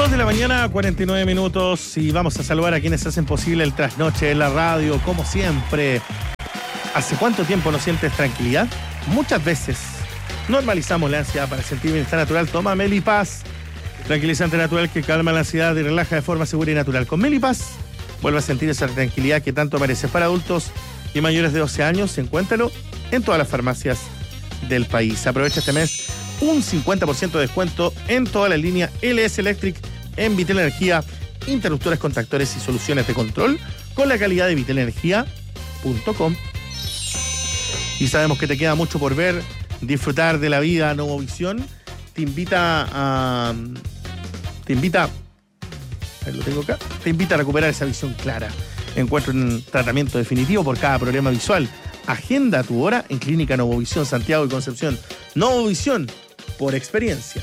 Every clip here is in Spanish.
2 de la mañana, 49 minutos, y vamos a saludar a quienes hacen posible el trasnoche en la radio, como siempre. ¿Hace cuánto tiempo no sientes tranquilidad? Muchas veces. Normalizamos la ansiedad para sentir bienestar natural. Toma Melipaz, tranquilizante natural que calma la ansiedad y relaja de forma segura y natural. Con Melipaz, vuelve a sentir esa tranquilidad que tanto mereces. Para adultos y mayores de 12 años, encuéntralo en todas las farmacias del país. Aprovecha este mes un 50% de descuento en toda la línea LS Electric en Vitel Energía, interruptores, contactores y soluciones de control con la calidad de vitelenergia.com. Y sabemos que te queda mucho por ver, disfrutar de la vida. Novovisión te invita a recuperar esa visión clara. Encuentra un tratamiento definitivo por cada problema visual. Agenda tu hora en Clínica Novovisión Santiago y Concepción. Novovisión, por experiencia.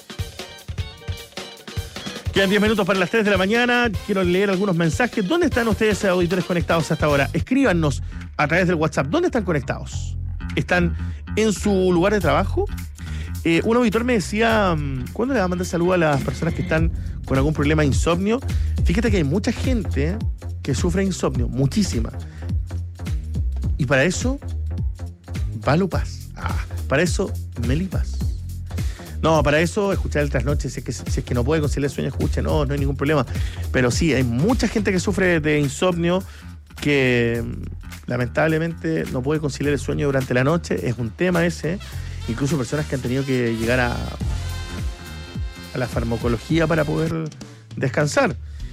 Quedan 10 minutos para las 3 de la mañana. Quiero leer algunos mensajes. ¿Dónde están ustedes, auditores, conectados hasta ahora? Escríbanos a través del WhatsApp. ¿Dónde están conectados? ¿Están en su lugar de trabajo? Un auditor me decía, ¿cuándo le va a mandar saludo a las personas que están con algún problema de insomnio? Fíjate que hay mucha gente que sufre insomnio, muchísima. Y para eso, Valupaz. Para eso, Melipaz. No, para eso, escuchar el trasnoche, si es que no puede conciliar el sueño, escuche, no hay ningún problema. Pero sí, hay mucha gente que sufre de insomnio que lamentablemente no puede conciliar el sueño durante la noche. Es un tema ese. Incluso personas que han tenido que llegar a la farmacología para poder descansar.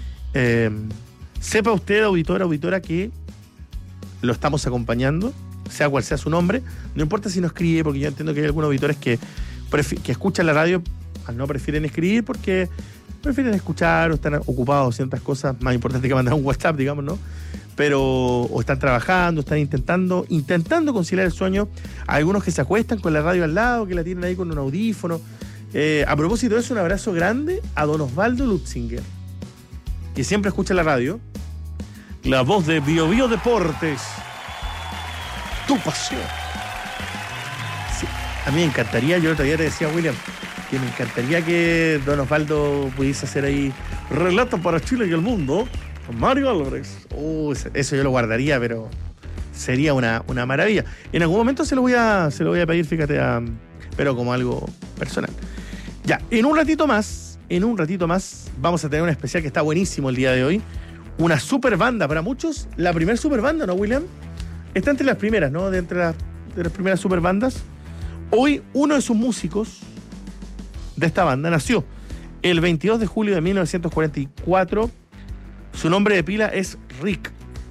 Sepa usted, auditora, que lo estamos acompañando, sea cual sea su nombre. No importa si no escribe, porque yo entiendo que hay algunos auditores que escuchan la radio, no prefieren escribir porque prefieren escuchar o están ocupados en ciertas cosas más importantes que mandar un WhatsApp, digamos, ¿no? Pero o están trabajando, están intentando conciliar el sueño. Hay algunos que se acuestan con la radio al lado, que la tienen ahí con un audífono. A propósito de eso, un abrazo grande a don Osvaldo Lutzinger, que siempre escucha la radio. La voz de Bio Bio Deportes. Tu pasión. Sí, a mí me encantaría, yo el otro día te decía, William, que me encantaría que don Osvaldo pudiese hacer ahí relatos para Chile y el mundo con Mario Álvarez. Eso yo lo guardaría, pero sería una maravilla. En algún momento se lo voy a pedir, fíjate, pero como algo personal. Ya, en un ratito más vamos a tener un especial que está buenísimo el día de hoy. Una super banda, para muchos, la primera super banda, ¿no, William? Está entre las primeras, ¿no? De las primeras super bandas. Hoy, uno de sus músicos de esta banda nació el 22 de julio de 1944. Su nombre de pila es Rick.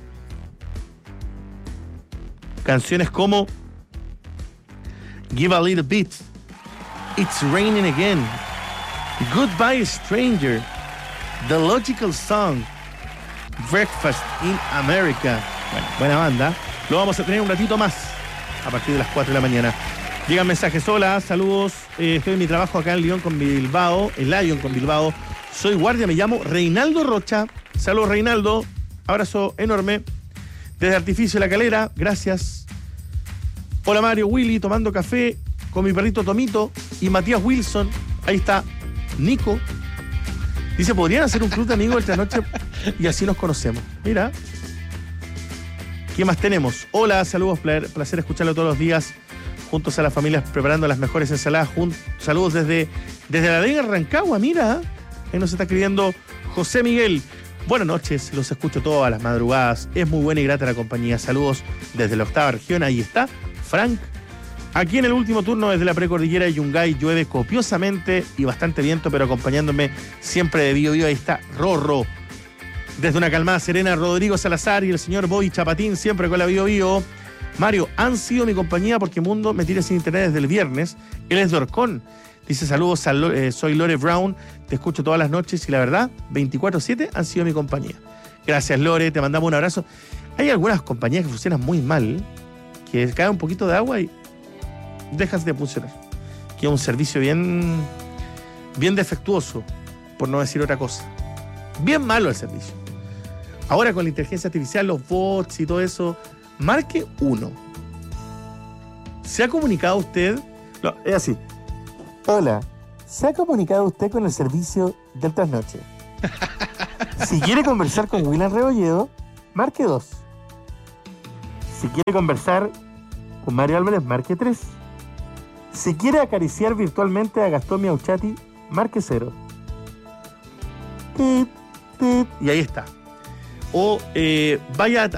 Canciones como Give a Little Bit, It's Raining Again, Goodbye Stranger, The Logical Song, Breakfast in America. Bueno, buena banda. Lo vamos a tener un ratito más a partir de las 4 de la mañana. Llegan mensajes. Hola, saludos. Estoy en mi trabajo acá en Lyon con Bilbao. Soy guardia, me llamo Reinaldo Rocha. Saludos, Reinaldo. Abrazo enorme. Desde Artificio La Calera, gracias. Hola, Mario, Willy, tomando café con mi perrito Tomito y Matías Wilson. Ahí está Nico. Dice, ¿podrían hacer un club de amigos esta noche? Y así nos conocemos. Mira. ¿Qué más tenemos? Hola, saludos, placer escucharlo todos los días. Juntos a las familias preparando las mejores ensaladas. Saludos desde la Vega, Rancagua, mira. Ahí nos está escribiendo José Miguel. Buenas noches, los escucho todas las madrugadas. Es muy buena y grata la compañía. Saludos desde la 8ª región. Ahí está Frank. Aquí en el último turno desde la precordillera de Yungay llueve copiosamente y bastante viento, pero acompañándome siempre de Bio Bio. Ahí está Rorro. Desde una calmada serena, Rodrigo Salazar y el señor Boy Chapatín, siempre con la Bio Bio. Mario, han sido mi compañía porque Mundo me tira sin internet desde el viernes. Él es de Orcón. Dice, saludos, soy Lore Brown, te escucho todas las noches y la verdad, 24/7 han sido mi compañía. Gracias, Lore, te mandamos un abrazo. Hay algunas compañías que funcionan muy mal, que cae un poquito de agua y dejas de funcionar. Que es un servicio bien defectuoso, por no decir otra cosa. Bien malo el servicio. Ahora con la inteligencia artificial, los bots y todo eso, marque 1. ¿Se ha comunicado usted? No, es así. Hola, ¿Se ha comunicado usted con el servicio del trasnoche? Si quiere conversar con William Rebolledo, marque 2. Si quiere conversar con Mario Álvarez, marque 3. Si quiere acariciar virtualmente a Gastón Miauchati, marque 0. Y ahí está. O vaya